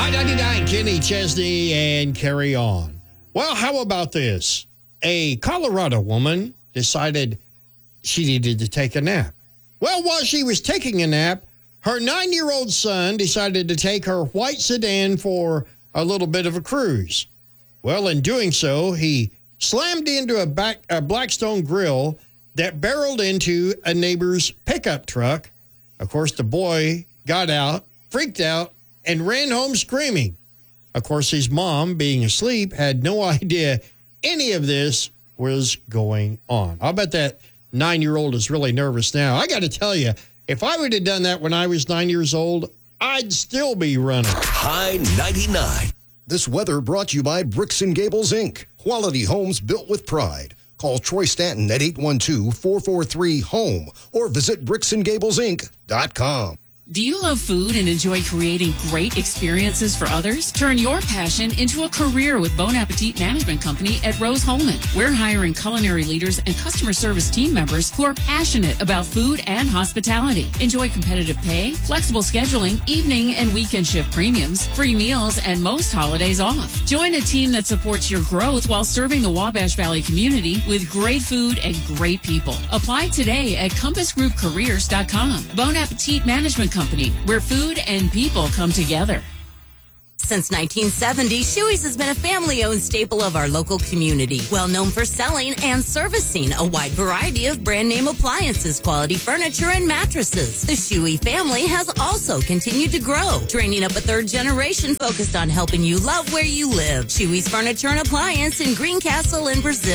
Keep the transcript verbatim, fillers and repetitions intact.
I ninety-nine, Kenny Chesney, and Carry On. Well, how about this? A Colorado woman decided she needed to take a nap. Well, while she was taking a nap, her nine-year-old son decided to take her white sedan for a little bit of a cruise. Well, in doing so, he slammed into a, back, a Blackstone grill that barreled into a neighbor's pickup truck. Of course, the boy got out, freaked out, and ran home screaming. Of course, his mom, being asleep, had no idea any of this was going on. I'll bet that nine-year-old is really nervous now. I got to tell you, if I would have done that when I was nine years old, I'd still be running. High ninety-nine. This weather brought to you by Bricks and Gables, Incorporated. Quality homes built with pride. Call Troy Stanton at eight one two, four four three, HOME or visit bricks and gables inc dot com. Do you love food and enjoy creating great experiences for others? Turn your passion into a career with Bon Appetit Management Company at Rose Holman. We're hiring culinary leaders and customer service team members who are passionate about food and hospitality. Enjoy competitive pay, flexible scheduling, evening and weekend shift premiums, free meals, and most holidays off. Join a team that supports your growth while serving the Wabash Valley community with great food and great people. Apply today at compass group careers dot com. Bon Appetit Management Company, where food and people come together. Since nineteen seventy, Shoey's has been a family-owned staple of our local community. Well known for selling and servicing a wide variety of brand-name appliances, quality furniture, and mattresses. The Shoey family has also continued to grow, training up a third generation focused on helping you love where you live. Shoey's Furniture and Appliance in Greencastle in Brazil.